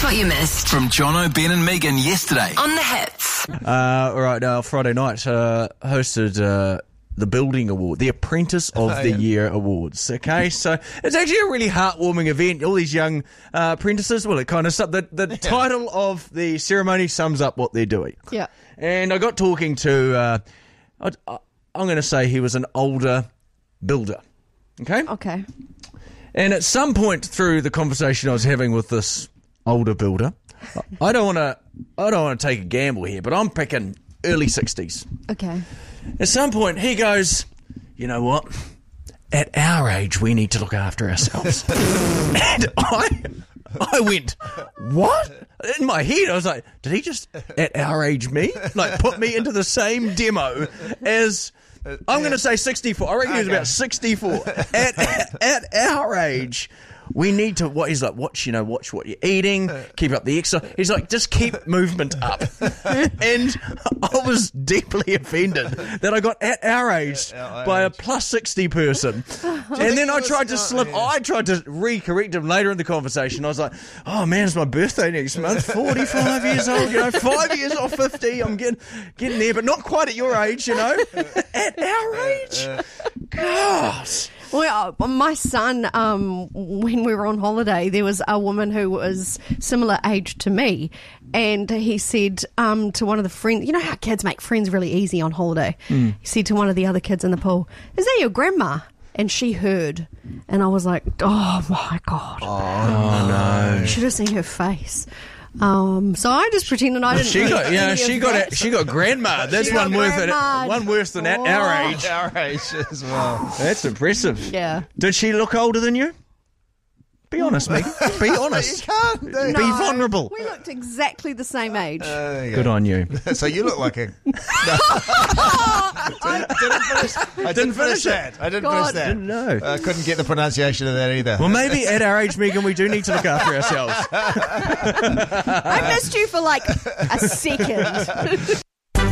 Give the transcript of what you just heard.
what you missed From Jono, Ben and Megan yesterday. on the hits. Right now, Friday night, hosted the Building Award, the Apprentice of the Year Awards. Okay, so it's actually a really heartwarming event. All these young apprentices, well, it kind of the title of the ceremony sums up what they're doing. Yeah. And I got talking to, I'm going to say he was an older builder. Okay? Okay. And at some point through the conversation I was having with this older builder, I don't want to take a gamble here, but I'm picking early 60s. Okay. At some point, he goes, you know what? At our age, we need to look after ourselves. And I went, what? In my head, I was like, did he just, at our age, me? Like, put me into the same demo as, I'm going to say 64. I reckon he was about 64. At our age, we need to, he's like, watch what you're eating, keep up the exercise. He's like, just keep movement up. And I was deeply offended that I got at our age by a plus 60 person. And then I tried to re-correct him later in the conversation. I was like, oh man, it's my birthday next month, 45 years old, 5 years off 50. I'm getting there, but not quite at your age, At our age? Gosh. Well, my son, when we were on holiday, there was a woman who was similar age to me, and he said to one of the friends, you know how kids make friends really easy on holiday? He said to one of the other kids in the pool, is that your grandma? And she heard, and I was like, oh my God. Oh no. You should have seen her face. So I just pretended I didn't. She got grandma. That's one worse than at our age. Our age as well. That's impressive. Yeah. Did she look older than you? Be honest, Megan. Be honest. You can't. Be vulnerable. We looked exactly the same age. Good on you. So you look like a... I didn't finish that. I didn't finish that. Didn't know. I couldn't get the pronunciation of that either. Well, maybe at our age, Megan, we do need to look after ourselves. I missed you for like a second.